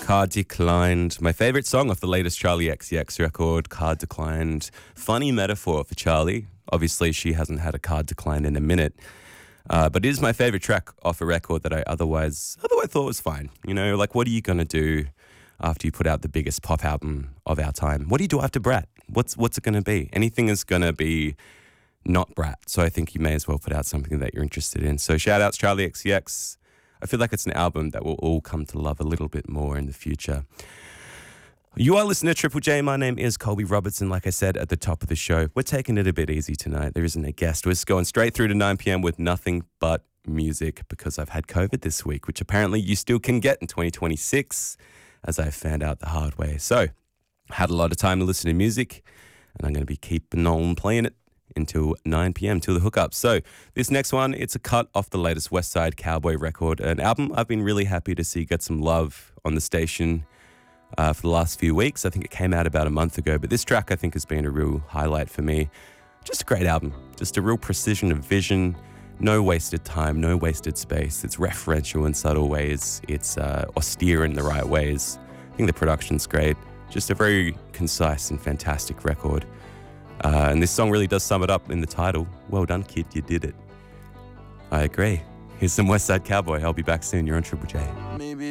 Card Declined. My favourite song off the latest Charlie XCX record, Card Declined. Funny metaphor for Charlie. Obviously, she hasn't had a card decline in a minute. But it is my favourite track off a record that I otherwise thought was fine. You know, like, what are you going to do after you put out the biggest pop album of our time? What do you do after Brat? What's it going to be? Anything is going to be not Brat. So I think you may as well put out something that you're interested in. So shout outs Charlie XCX. I feel like it's an album that we'll all come to love a little bit more in the future. You are listening to Triple J. My name is Colby Robertson. Like I said at the top of the show, we're taking it a bit easy tonight. There isn't a guest. We're just going straight through to 9 p.m. with nothing but music because I've had COVID this week, which apparently you still can get in 2026, as I found out the hard way. So I had a lot of time to listen to music, and I'm going to be keeping on playing it until 9 p.m. till the hookup. So this next one, it's a cut off the latest West Side Cowboy record, an album I've been really happy to see get some love on the station for the last few weeks. I think it came out about a month ago, but this track I think has been a real highlight for me. Just a great album, just a real precision of vision, no wasted time, no wasted space. It's referential in subtle ways, it's austere in the right ways. I think the production's great, just a very concise and fantastic record. And this song really does sum it up in the title. Well done, kid, you did it. I agree. Here's some West Side Cowboy. I'll be back soon. You're on Triple J. Maybe